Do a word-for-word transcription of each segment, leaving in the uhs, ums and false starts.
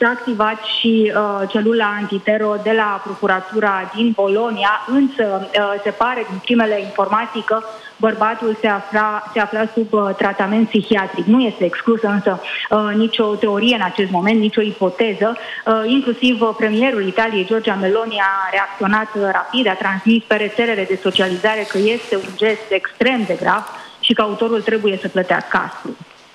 s-a activat și uh, celula antitero de la Procuratura din Bologna, însă uh, se pare din primele informații că bărbatul se afla, se afla sub uh, tratament psihiatric. Nu este exclusă însă uh, nicio teorie în acest moment, nicio ipoteză. Uh, inclusiv uh, premierul Italiei, Giorgia Meloni, a reacționat uh, rapid, a transmis pe rețelele de socializare că este un gest extrem de grav și că autorul trebuie să plătească aspru.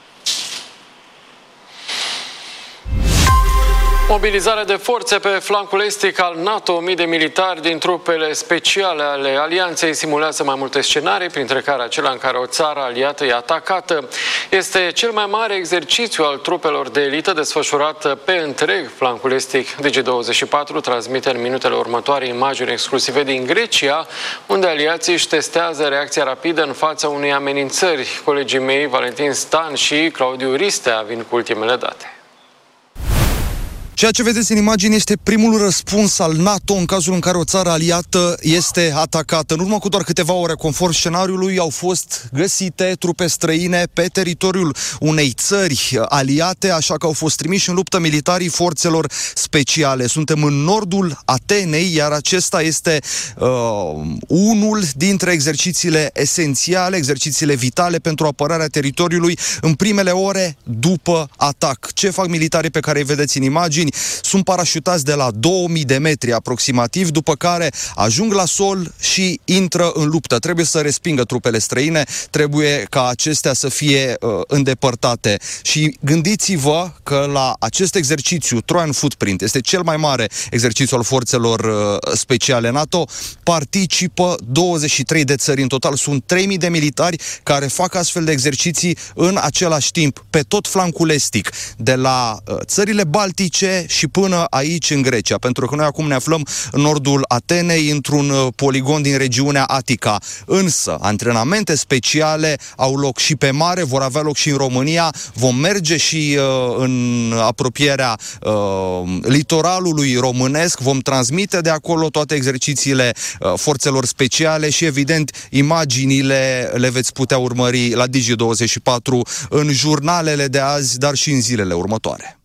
Mobilizare de forțe pe flancul estic al NATO. O mii de militari din trupele speciale ale alianței simulează mai multe scenarii, printre care acela în care o țară aliată e atacată. Este cel mai mare exercițiu al trupelor de elită desfășurat pe întreg flancul estic. D G douăzeci și patru transmite în minutele următoare imagini exclusive din Grecia, unde aliații își testează reacția rapidă în fața unei amenințări. Colegii mei, Valentin Stan și Claudiu Ristea, vin cu ultimele date. Ceea ce vedeți în imagini este primul răspuns al NATO în cazul în care o țară aliată este atacată. În urmă cu doar câteva ore, conform scenariului, au fost găsite trupe străine pe teritoriul unei țări aliate, așa că au fost trimiși în luptă militarii forțelor speciale. Suntem în nordul Atenei, iar acesta este uh, unul dintre exercițiile esențiale, exercițiile vitale pentru apărarea teritoriului în primele ore după atac. Ce fac militarii pe care îi vedeți în imagini? Sunt parașutați de la două mii de metri aproximativ, după care ajung la sol și intră în luptă. Trebuie să respingă trupele străine, trebuie ca acestea să fie uh, îndepărtate. Și gândiți-vă că la acest exercițiu, Trojan Footprint, este cel mai mare exercițiu al forțelor uh, speciale NATO, participă douăzeci și trei de țări în total. Sunt trei mii de militari care fac astfel de exerciții în același timp, pe tot flancul estic, de la uh, țările baltice și până aici în Grecia, pentru că noi acum ne aflăm în nordul Atenei, într-un poligon din regiunea Atica. Însă, antrenamente speciale au loc și pe mare, vor avea loc și în România, vom merge și uh, în apropierea uh, litoralului românesc, vom transmite de acolo toate exercițiile uh, forțelor speciale și, evident, imaginile le veți putea urmări la Digi douăzeci și patru în jurnalele de azi, dar și în zilele următoare.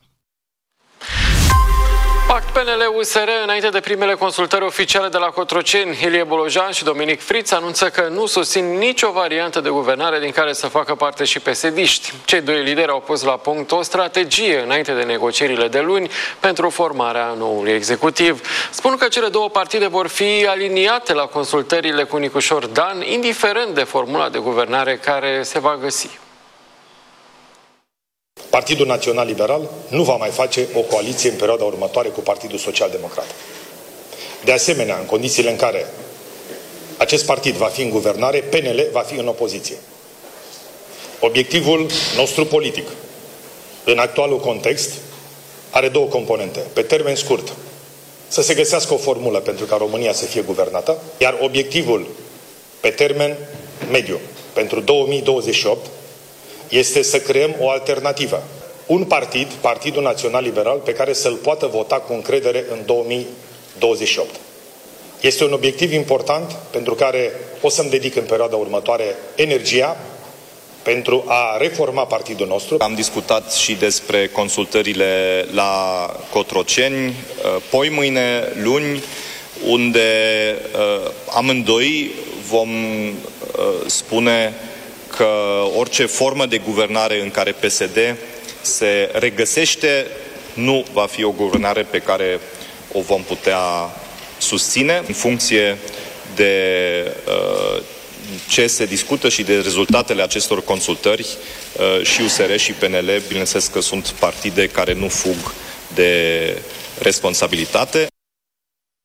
Pact P N L U S R, înainte de primele consultări oficiale de la Cotroceni, Ilie Bolojan și Dominic Friț anunță că nu susțin nicio variantă de guvernare din care să facă parte și P S D-ști. Cei doi lideri au pus la punct o strategie înainte de negocierile de luni pentru formarea noului executiv. Spun că cele două partide vor fi aliniate la consultările cu Nicușor Dan, indiferent de formula de guvernare care se va găsi. Partidul Național Liberal nu va mai face o coaliție în perioada următoare cu Partidul Social Democrat. De asemenea, în condițiile în care acest partid va fi în guvernare, P N L va fi în opoziție. Obiectivul nostru politic, în actualul context, are două componente. Pe termen scurt, să se găsească o formulă pentru ca România să fie guvernată, iar obiectivul pe termen mediu, pentru două mii douăzeci și opt, este să creăm o alternativă. Un partid, Partidul Național Liberal, pe care să-l poată vota cu încredere în două mii douăzeci și opt. Este un obiectiv important pentru care o să-mi dedic în perioada următoare energia pentru a reforma partidul nostru. Am discutat și despre consultările la Cotroceni, poi mâine, luni, unde amândoi vom spune că orice formă de guvernare în care P S D se regăsește nu va fi o guvernare pe care o vom putea susține în funcție de uh, ce se discută și de rezultatele acestor consultări. Uh, și U S R și P N L, bineînțeles că sunt partide care nu fug de responsabilitate.